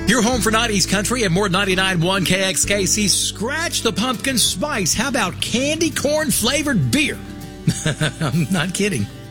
Your home for 90s country and more 99.1 KXKC. Scratch the pumpkin spice. How about candy corn flavored beer? I'm not kidding.